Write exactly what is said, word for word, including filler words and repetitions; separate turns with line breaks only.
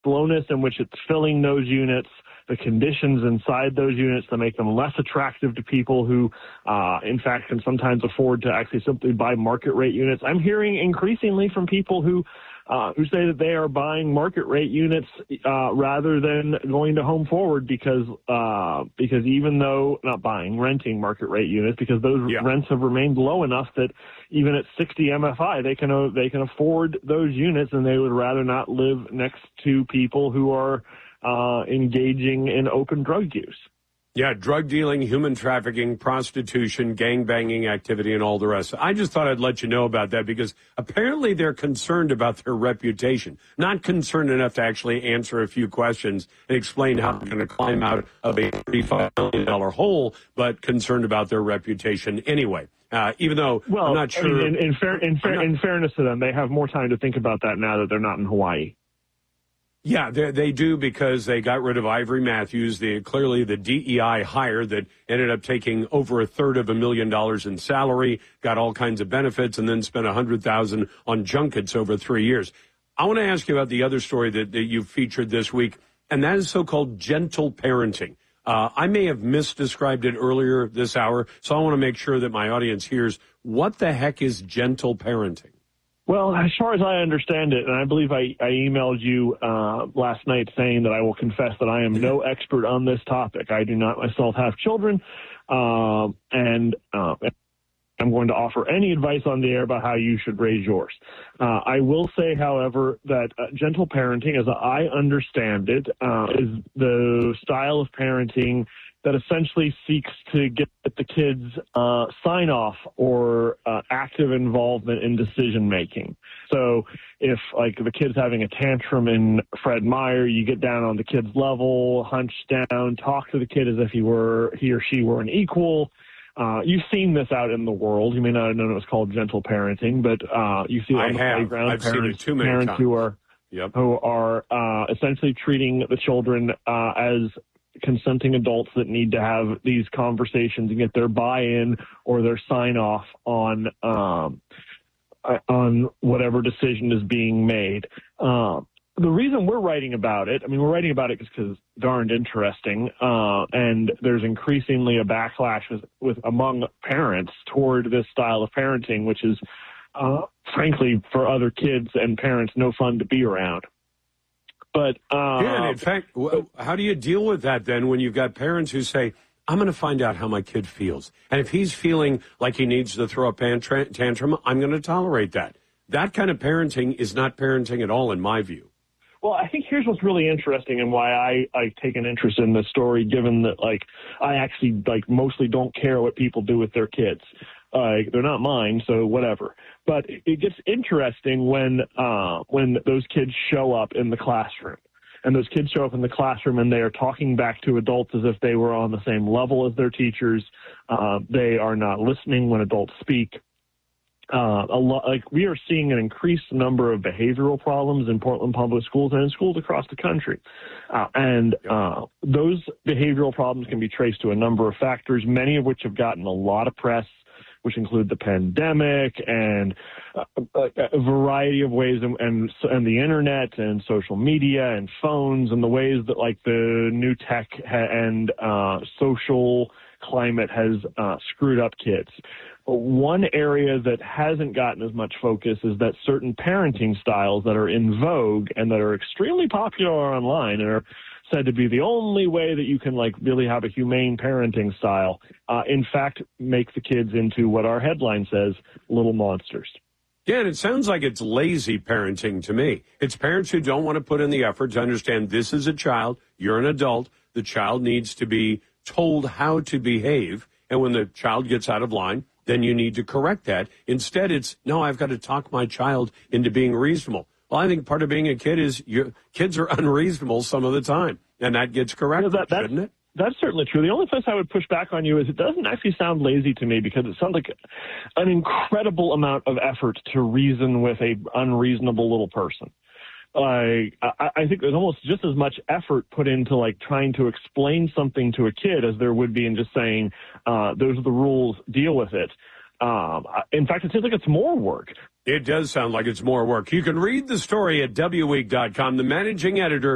slowness in which it's filling those units, the conditions inside those units that make them less attractive to people who, uh, in fact, can sometimes afford to actually simply buy market rate units. I'm hearing increasingly from people who uh, who say that they are buying market rate units uh, rather than going to Home Forward because uh, because even though not buying, renting market rate units because those
yeah.
rents have remained low enough that even at sixty M F I they can uh, they can afford those units, and they would rather not live next to people who are Uh, engaging in open drug use.
Yeah, drug dealing, human trafficking, prostitution, gang banging activity, and all the rest. I just thought I'd let you know about that because apparently they're concerned about their reputation, not concerned enough to actually answer a few questions and explain how they're going to climb out of a thirty-five million dollars hole, but concerned about their reputation anyway. Uh, even though
well,
I'm not sure.
I mean, in, in, fair, in, fair, in fairness to them, they have more time to think about that now that they're not in Hawaii.
Yeah, they, they do because they got rid of Ivory Matthews, the, clearly the D E I hire that ended up taking over a third of a million dollars in salary, got all kinds of benefits, and then spent one hundred thousand dollars on junkets over three years. I want to ask you about the other story that, that you featured this week, and that is so-called gentle parenting. Uh, I may have misdescribed it earlier this hour, so I want to make sure that my audience hears what the heck is gentle parenting?
Well, as far as I understand it, and I believe I, I emailed you uh, last night saying that I will confess that I am no expert on this topic. I do not myself have children, uh, and uh, I'm going to offer any advice on the air about how you should raise yours. Uh, I will say, however, that uh, gentle parenting, as I understand it, uh, is the style of parenting that essentially seeks to get the kids uh, sign off or uh, active involvement in decision making. So if like the kid's having a tantrum in Fred Meyer, you get down on the kid's level, hunch down, talk to the kid as if he were he or she were an equal. Uh, you've seen this out in the world. You may not have known it was called gentle parenting, but uh, you see it on the
have.
playground.
I've
parents,
seen it too many
parents
times.
who are
Yep.
who are uh, essentially treating the children uh, as consenting adults that need to have these conversations and get their buy-in or their sign-off on um, on whatever decision is being made. Uh, the reason we're writing about it, I mean, we're writing about it because it's darned interesting, uh, and there's increasingly a backlash with, with among parents toward this style of parenting, which is, uh, frankly, for other kids and parents, no fun to be around. But uh,
yeah, and in fact, how do you deal with that then when you've got parents who say, I'm going to find out how my kid feels. And if he's feeling like he needs to throw a tantrum, I'm going to tolerate that. That kind of parenting is not parenting at all, in my view.
Well, I think here's what's really interesting and why I, I take an interest in this story, given that, like, I actually, like, mostly don't care what people do with their kids. Uh, they're not mine, so whatever. But it gets interesting when uh, when those kids show up in the classroom. And those kids show up in the classroom and they are talking back to adults as if they were on the same level as their teachers. Uh, they are not listening when adults speak. Uh, a lot, like we are seeing an increased number of behavioral problems in Portland public schools and in schools across the country. Uh, and uh, those behavioral problems can be traced to a number of factors, many of which have gotten a lot of press, which include the pandemic and uh, a, a variety of ways, and, and and the internet and social media and phones and the ways that like the new tech ha- and uh, social climate has uh, screwed up kids. But one area that hasn't gotten as much focus is that certain parenting styles that are in vogue and that are extremely popular online and are said to be the only way that you can like really have a humane parenting style, uh, in fact, make the kids into what our headline says, little monsters.
Yeah, and it sounds like it's lazy parenting to me. It's parents who don't want to put in the effort to understand this is a child, you're an adult, the child needs to be told how to behave, and when the child gets out of line, then you need to correct that. Instead, it's, no, I've got to talk my child into being reasonable. Well, I think part of being a kid is you, kids are unreasonable some of the time, and that gets corrected,
yeah, that, that,
shouldn't it?
That's certainly true. The only place I would push back on you is it doesn't actually sound lazy to me because it sounds like an incredible amount of effort to reason with a unreasonable little person. Like, I, I think there's almost just as much effort put into like trying to explain something to a kid as there would be in just saying, uh, those are the rules, deal with it. Um, in fact, it seems like it's more work.
It does sound like it's more work. You can read the story at W week dot com. The managing editor